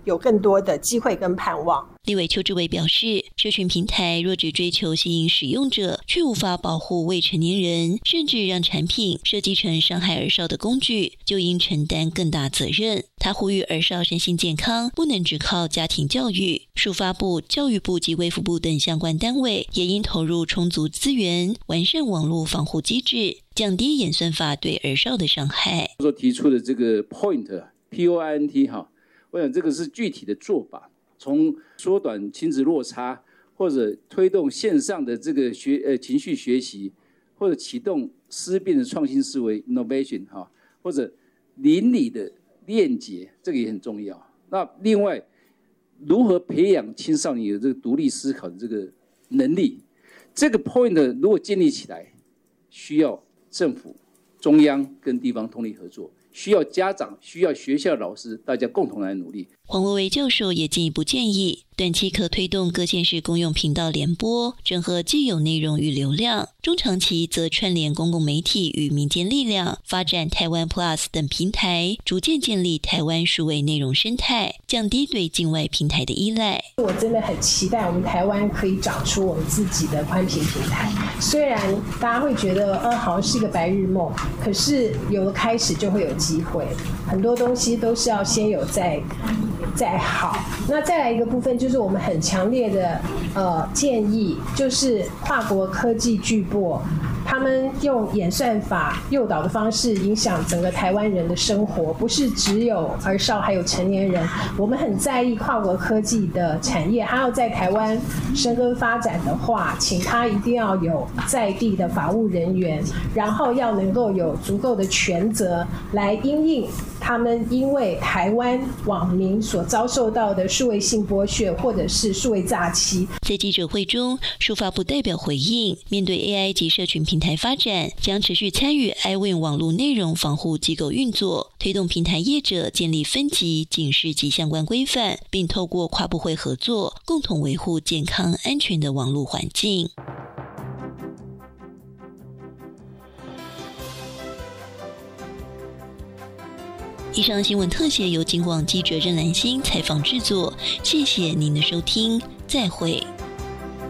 有更多的机会跟盼望。 立委邱志伟表示，社群平台若只追求吸引使用者，却无法保护未成年人，甚至让产品设计成伤害儿少的工具，就应承担更大责任。他呼吁儿少身心健康不能只靠家庭教育，数发部、教育部及卫福部等相关单位也应投入充足资源，完善网络防护机制，降低演算法对儿少的伤害。 所提出的这个 POINT 我想这个是具体的做法，从缩短亲子落差，或者推动线上的这个情绪学习，或者启动思辨的创新思维 innovation 或者邻里的链结，这个也很重要。那另外，如何培养青少年有这个独立思考的这个能力，这个 point 如果建立起来，需要政府、中央跟地方通力合作，需要家长、需要学校老师，大家共同来努力。 黄维维教授也进一步建议，短期可推动各县市公用频道联播，整合既有内容与流量；中长期则串联公共媒体与民间力量，发展台湾 Plus 等平台，逐渐建立台湾数位内容生态，降低对境外平台的依赖。 我真的很期待我们台湾可以长出我们自己的宽频平台。虽然大家会觉得好像是一个白日梦，可是有了开始就会有机会。很多东西都是要先有再好。那再来一个部分，就是我们很强烈的建议，就是跨国科技巨擘，他们用演算法诱导的方式影响整个台湾人的生活，不是只有儿少，还有成年人。我们很在意跨国科技的产业，它要在台湾生根发展的话，请他一定要有在地的法务人员，然后要能够有足够的权责来因应他们因为台湾网民所遭受到的数位性剥削或者是数位诈欺。 在记者会中，数发部代表回应，面对 AI 及社群平台发展，将持续参与 iWin 网络内容防护机构运作，推动平台业者建立分级、警示及相关规范，并透过跨部会合作，共同维护健康安全的网络环境。以上新闻特写由警广记者任兰心采访制作，谢谢您的收听，再会。